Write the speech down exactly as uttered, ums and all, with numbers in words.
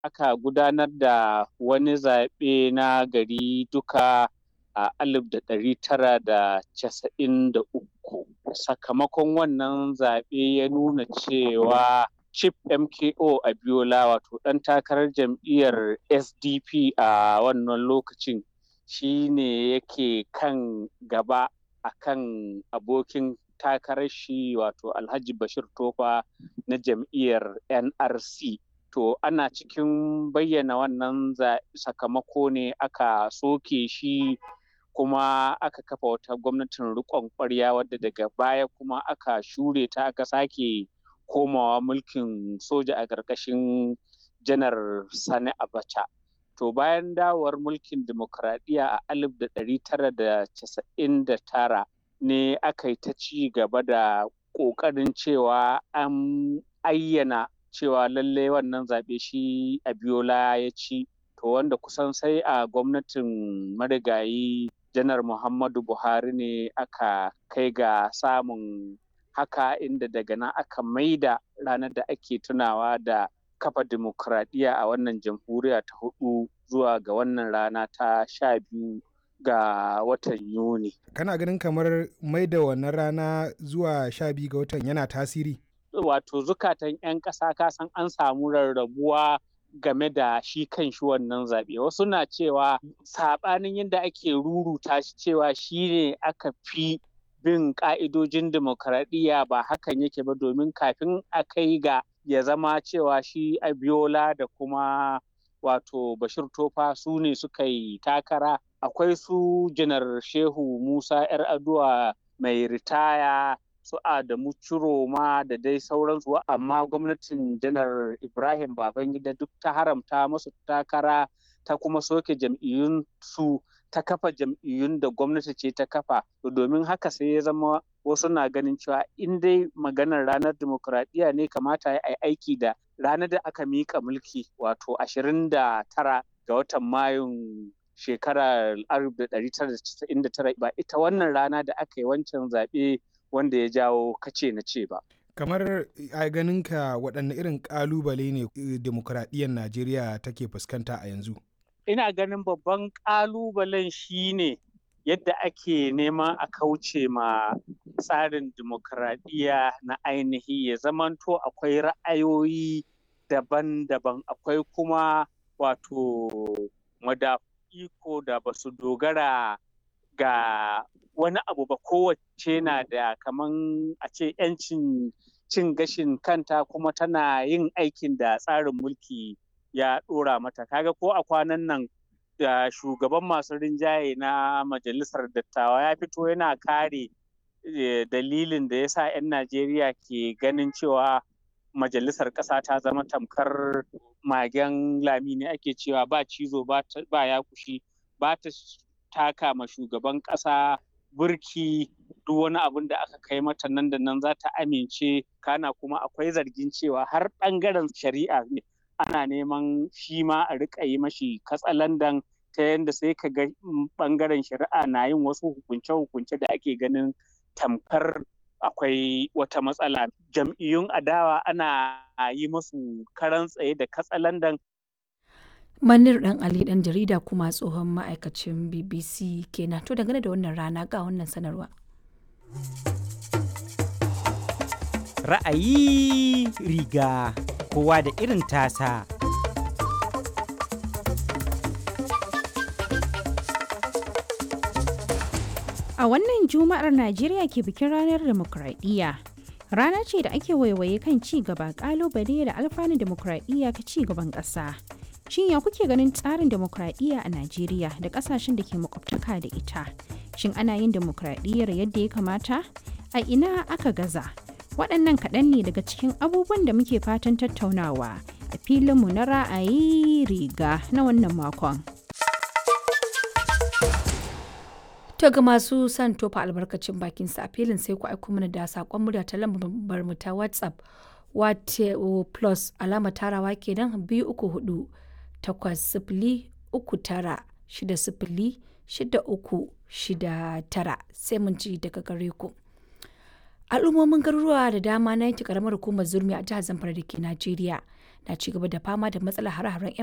aka gudanar da wani zaɓe na gari duka a alif da ɗari tara da casa'in da uku. Sakamakon wannan zaɓe ya nuna cewa Chief M K O Abiola wato ɗan takarar jam'iyyar S D P a wannan lokacin shi ne yake kan gaba a kan abokin takarar shi wato Alhaji Bashir Tofa na jam'iyyar N R C. To ana cikin bayyana wannan sakamako ne aka soke shi kuma aka kafa wata gwamnatin riƙon ƙwarya wadda daga baya kuma aka shure ta aka sake komawa mulkin soja a ƙarƙashin janar Sani Abacha. To bayan dawowar mulkin dimokuraɗiyya a alif da ɗari tara da casa'in da tara ne aka yi ta ci gaba da ƙoƙarin cewa an ayyana cewa lallai wannan zaɓe shi Abiola ya ci. To wanda kusan sai a gwamnatin marigayi janar Muhammadu Buhari ne aka kai ga samun haka, inda daga nan aka maida ranar da ake tunawa da kafa dimokuraɗiyya a wannan jamhuriya ta hudu zuwa ga wannan rana ta sha biyu ga watan Yuni. Kana ganin kamar maida wannan rana zuwa sha biyu ga watan yana tasiri? Wato zukatan 'yan ƙasa kasan an samu rarrabuwa game da shi kan shi wannan zaɓe. Wasu na cewa saɓanin yadda ake ruruta shi cewa shi ne aka fi bin ƙa'idojin dimokuraɗiyya ba hakan yake ba, domin kafin a kai ga ya zama cewa shi Abiola da kuma wato Bashir Tofa su ne suka yi takara. Akwai su janar Shehu Musa 'yar Aduwa mai ritaya, su Adamu Ciroma da dai sauransu, amma gwamnatin janar Ibrahim Babangida duk ta haramta masu takara ta kuma soke jam'iyyun su ta kafa jam'iyyun da gwamnati ce ta kafa. Domin haka sai ya zama wasu na ganin cewa in dai maganar ranar dimokuraɗiyya ne kamata ya yi aiki da ranar da aka miƙa mulki wato ashirin da tara ga watan Mayun shekarar alif da ɗari tara da casa'in da tara ba ita wannan rana da aka yi wancan zaɓe wanda ya jawo kace na ce ba. Kamar a ganinka waɗanne irin ƙalubale ne dimokuraɗiyyar Najeriya take fuskanta a yanzu? Ina ganin babban ƙalubalen shi ne yadda ake neman a kauce ma tsarin dimokuraɗiyya na ainihi, ya zamanto akwai ra'ayoyi daban-daban, akwai kuma wato madafu iko da ba su dogara ga wani abu ba, kowace na da kaman a ce 'yancin cin gashin kanta kuma tana yin aikin da tsarin mulki ya ɗora mata. Kaga ko a kwanan nan da shugaban masu rinjaye na majalisar dattawa ya fito yana kare dalilin da ya sa 'yan Najeriya ke ganin cewa majalisar ƙasa ta zama tamkar magen lami ne, ake cewa ba cizo ba ya kushi, ba ta taka ma shugaban ƙasa burki, duk wani abin da aka kai mata nan da nan za ta amince. Kana kuma akwai zargin cewa har ɓangaren shari'a ne ana neman shi ma a riƙa yi mashi katsalandan, ta yadda sai ka ga ɓangaren shari'a na yin wasu hukunce-hukunce da ake ganin tamkar akwai wata matsala. Jam'iyyun adawa ana yi musu karan tsaye da katsalandan. Manir ɗan Ali ɗan jarida kuma tsohon ma'aikacin B B C kenan. To dangane da wannan rana ga wannan sanarwa. Ra'ayi riga kowa da irin tasa. A wannan Juma'ar Najeriya ke bikin ranar demokradiyya. Rana ce da ake waiwaye kan ci gaba, ƙalubale da alfanun demokradiyya ka ci gaban ƙasa. Shin ya kuke ganin tsarin demokradiyya a Najeriya da ƙasashen da ke makwabtaka da ita? Shin ana yin demokradiyyar yadda ya kamata? A ina aka gaza? Waɗannan kaɗan ne daga cikin abubuwan da muke fatan tattaunawa a filinmu na ra'ayi riga na wannan makon. To ga masu son tofa albarkacin bakin sa a filin sai ku aiko mana da saƙon murya ta lambar mu ta WhatsApp wato plus alama tarawa kenan biyu uku hudu takwas sifili uku tara shida sifili shida uku shida tara sai mun ci daga gare ku. Al'ummomin garuruwa da dama na yanke karamar hukumar Zurmi a jihar Zamfara da ke Najeriya na ci gaba da fama da matsalar hare-haren 'yan